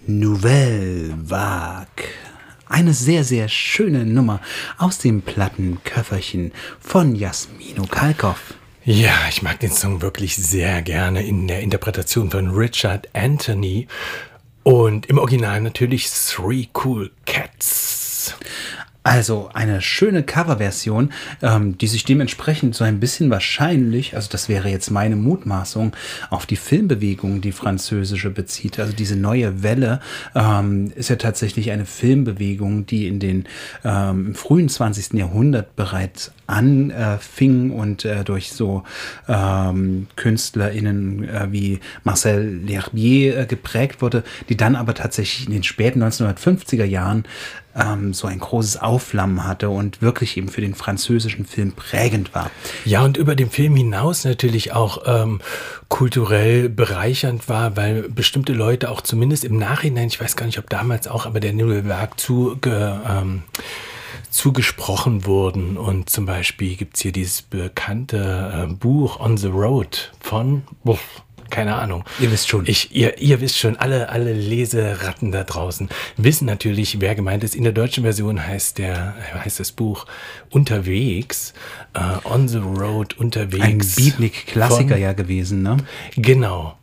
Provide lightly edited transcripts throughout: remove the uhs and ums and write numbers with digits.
Nouvelle Vague. Eine sehr, sehr schöne Nummer aus dem Plattenköfferchen von Jasmino Kalkoff. Ja, ich mag den Song wirklich sehr gerne in der Interpretation von Richard Anthony und im Original natürlich Three Cool Cats. Also eine schöne Coverversion, die sich dementsprechend so ein bisschen wahrscheinlich, also das wäre jetzt meine Mutmaßung, auf die Filmbewegung, die französische, bezieht. Also diese neue Welle ist ja tatsächlich eine Filmbewegung, die in den im frühen 20. Jahrhundert bereits anfing und durch so KünstlerInnen wie Marcel L'Herbier geprägt wurde, die dann aber tatsächlich in den späten 1950er Jahren so ein großes Aufflammen hatte und wirklich eben für den französischen Film prägend war. Ja, und über den Film hinaus natürlich auch kulturell bereichernd war, weil bestimmte Leute auch zumindest im Nachhinein, ich weiß gar nicht, ob damals auch, aber der Nouvelle Vague zugesprochen wurden. Und zum Beispiel gibt es hier dieses bekannte Buch On the Road von... keine Ahnung. Ihr wisst schon. Ihr wisst schon, alle Leseratten da draußen wissen natürlich, wer gemeint ist. In der deutschen Version heißt das Buch Unterwegs, On the Road, Unterwegs. Ein Biblik-Klassiker ja gewesen, ne? Genau.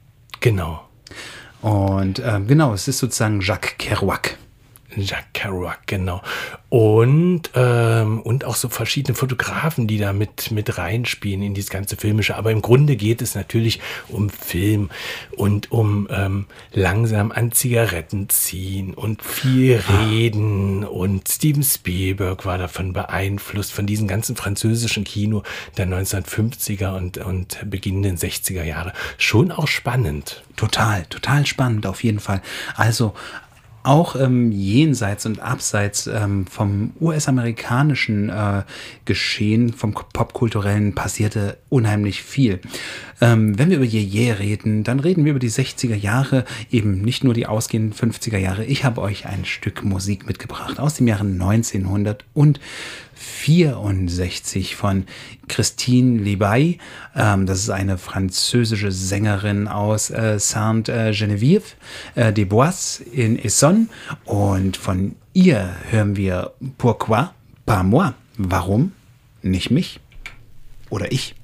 Und genau, es ist sozusagen Jacques Kerouac. Jacques Kerouac, genau. Und auch so verschiedene Fotografen, die da mit reinspielen in dieses ganze Filmische. Aber im Grunde geht es natürlich um Film und um langsam an Zigaretten ziehen und viel reden. Und Steven Spielberg war davon beeinflusst, von diesem ganzen französischen Kino der 1950er und beginnenden 60er Jahre. Schon auch spannend. Total spannend auf jeden Fall. Also auch jenseits und abseits vom US-amerikanischen Geschehen, vom Popkulturellen passierte unheimlich viel. Wenn wir über Yeye reden, dann reden wir über die 60er Jahre, eben nicht nur die ausgehenden 50er Jahre. Ich habe euch ein Stück Musik mitgebracht aus dem Jahre 1964 von Christine Libaye. Das ist eine französische Sängerin aus Sainte-Geneviève des Bois in Essonne. Und von ihr hören wir Pourquoi pas moi? Warum nicht mich? Oder ich?